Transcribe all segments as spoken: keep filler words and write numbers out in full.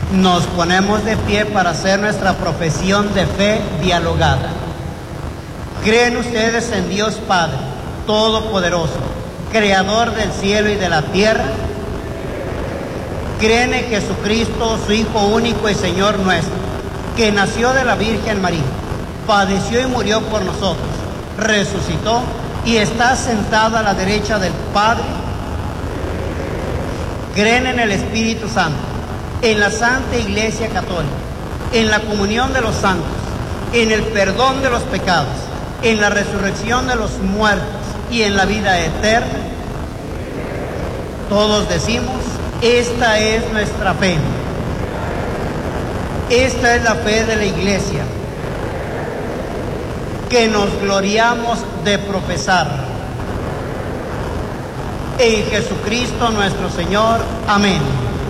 Nos ponemos de pie para hacer nuestra profesión de fe dialogada. ¿Creen ustedes en Dios Padre Todopoderoso, Creador del cielo y de la tierra? ¿Creen en Jesucristo, su Hijo único y Señor nuestro, que nació de la Virgen María, padeció y murió por nosotros, resucitó y está sentado a la derecha del Padre? ¿Creen en el Espíritu Santo, en la Santa Iglesia Católica, en la comunión de los santos, en el perdón de los pecados, en la resurrección de los muertos y en la vida eterna? Todos decimos: esta es nuestra fe. Esta es la fe de la Iglesia, que nos gloriamos de profesar. En Jesucristo nuestro Señor. Amén.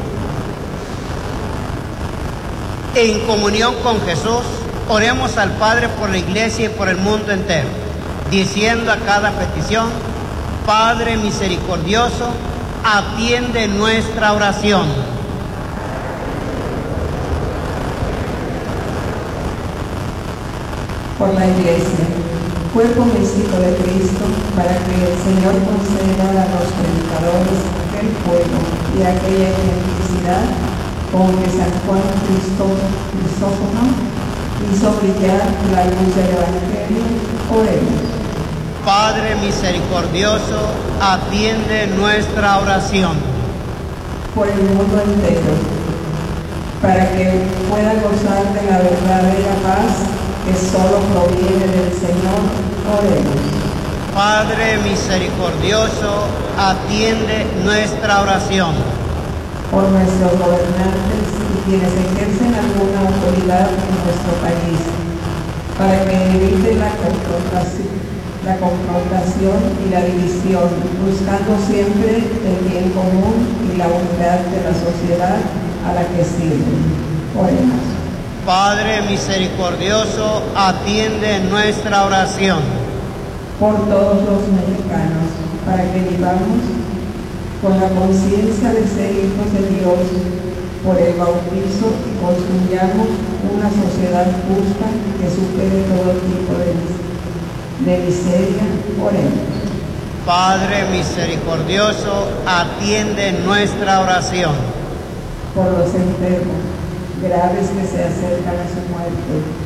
En comunión con Jesús, oremos al Padre por la Iglesia y por el mundo entero, diciendo a cada petición: Padre misericordioso, atiende nuestra oración. Por la Iglesia, cuerpo místico de Cristo, para que el Señor conceda a los predicadores aquel fuego y aquella electricidad con que San Juan Crisóstomo hizo brillar la luz del Evangelio. Oremos. Padre misericordioso, atiende nuestra oración. Por el mundo entero, para que pueda gozar de la verdadera paz que solo proviene del Señor. Oremos. Padre misericordioso, atiende nuestra oración. Por nuestros gobernantes y quienes ejercen alguna autoridad en nuestro país, para que eviten la confrontación, la confrontación y la división, buscando siempre el bien común y la unidad de la sociedad a la que sirven. Oremos. Padre misericordioso, atiende nuestra oración. Por todos los mexicanos, para que vivamos con la conciencia de ser hijos de Dios por el bautizo y construyamos una sociedad justa que supere todo tipo de, de miseria. Oremos. Padre misericordioso, atiende nuestra oración. Por los enfermos graves que se acercan a su muerte,